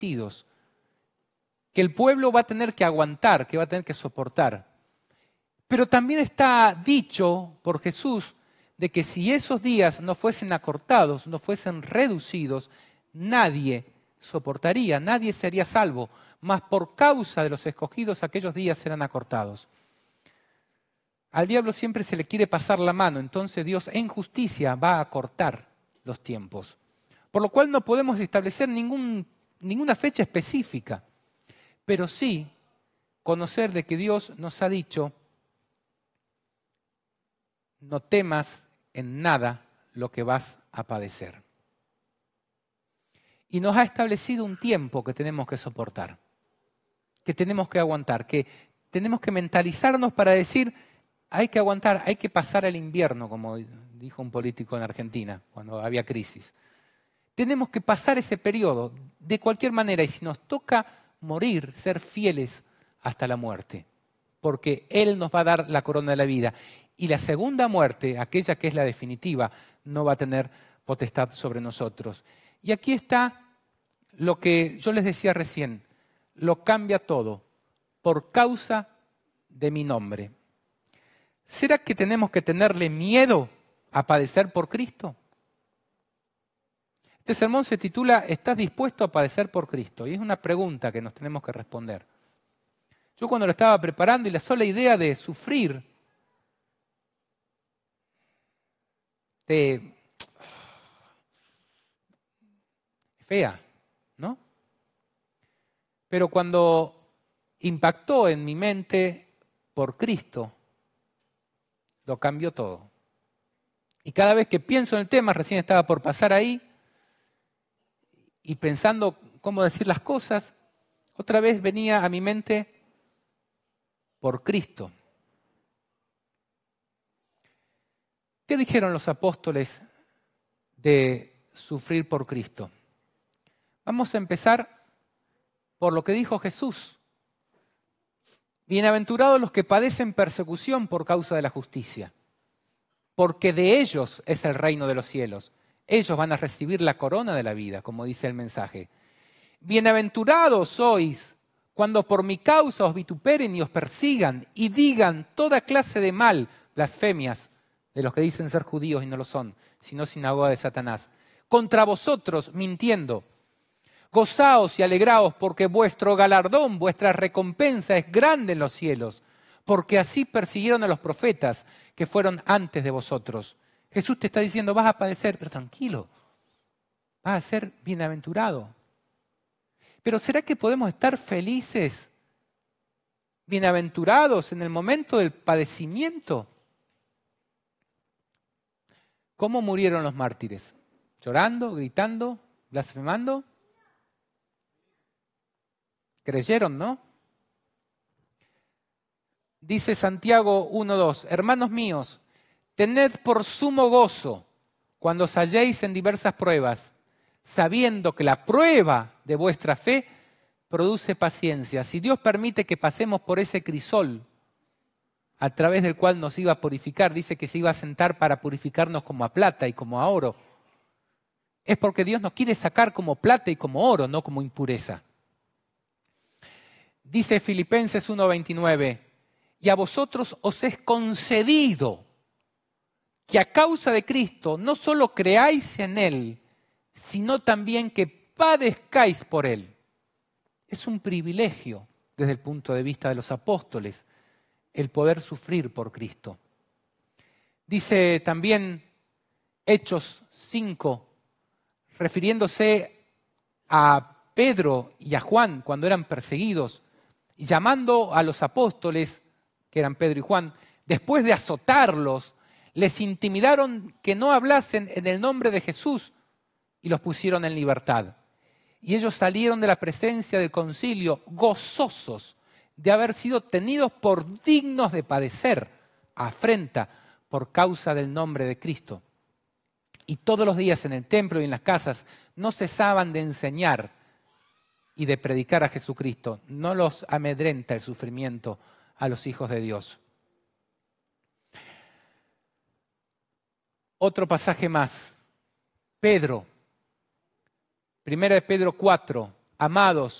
resistidos, que el pueblo va a tener que aguantar, que va a tener que soportar. Pero también está dicho por Jesús de que si esos días no fuesen acortados, no fuesen reducidos, nadie soportaría, nadie sería salvo, mas por causa de los escogidos aquellos días serán acortados. Al diablo siempre se le quiere pasar la mano, entonces Dios en justicia va a acortar los tiempos. Por lo cual no podemos establecer ninguna fecha específica, pero sí conocer de que Dios nos ha dicho: no temas en nada lo que vas a padecer. Y nos ha establecido un tiempo que tenemos que soportar, que tenemos que aguantar, que tenemos que mentalizarnos para decir: hay que aguantar, hay que pasar el invierno, como dijo un político en Argentina cuando había crisis. Tenemos que pasar ese periodo de cualquier manera, y si nos toca morir, ser fieles hasta la muerte, porque Él nos va a dar la corona de la vida. Y la segunda muerte, aquella que es la definitiva, no va a tener potestad sobre nosotros. Y aquí está lo que yo les decía recién: lo cambia todo por causa de mi nombre. ¿Será que tenemos que tenerle miedo a padecer por Cristo? Este sermón se titula ¿Estás dispuesto a padecer por Cristo? Y es una pregunta que nos tenemos que responder. Yo cuando lo estaba preparando, y la sola idea de sufrir, fea, ¿no? Pero cuando impactó en mi mente por Cristo, lo cambió todo. Y cada vez que pienso en el tema, recién estaba por pasar ahí, y pensando cómo decir las cosas, otra vez venía a mi mente por Cristo. ¿Qué dijeron los apóstoles de sufrir por Cristo? Vamos a empezar por lo que dijo Jesús. Bienaventurados los que padecen persecución por causa de la justicia, porque de ellos es el reino de los cielos. Ellos van a recibir la corona de la vida, como dice el mensaje. Bienaventurados sois cuando por mi causa os vituperen y os persigan y digan toda clase de mal, blasfemias, de los que dicen ser judíos y no lo son, sino sinagoga de Satanás, contra vosotros mintiendo. Gozaos y alegraos, porque vuestro galardón, vuestra recompensa es grande en los cielos, porque así persiguieron a los profetas que fueron antes de vosotros. Jesús te está diciendo: vas a padecer, pero tranquilo, vas a ser bienaventurado. Pero ¿será que podemos estar felices, bienaventurados en el momento del padecimiento? ¿Cómo murieron los mártires? ¿Llorando, gritando, blasfemando? Creyeron, ¿no? Dice Santiago 1:2: hermanos míos, tened por sumo gozo cuando os halléis en diversas pruebas, sabiendo que la prueba de vuestra fe produce paciencia. Si Dios permite que pasemos por ese crisol a través del cual nos iba a purificar, dice que se iba a sentar para purificarnos como a plata y como a oro, es porque Dios nos quiere sacar como plata y como oro, no como impureza. Dice Filipenses 1:29: y a vosotros os es concedido que a causa de Cristo no solo creáis en Él, sino también que padezcáis por Él. Es un privilegio desde el punto de vista de los apóstoles el poder sufrir por Cristo. Dice también Hechos 5, refiriéndose a Pedro y a Juan cuando eran perseguidos, y llamando a los apóstoles, que eran Pedro y Juan, después de azotarlos, les intimidaron que no hablasen en el nombre de Jesús y los pusieron en libertad. Y ellos salieron de la presencia del concilio gozosos de haber sido tenidos por dignos de padecer afrenta por causa del nombre de Cristo. Y todos los días en el templo y en las casas no cesaban de enseñar y de predicar a Jesucristo. No los amedrenta el sufrimiento a los hijos de Dios. Otro pasaje más. Pedro. 1 de Pedro 4. Amados,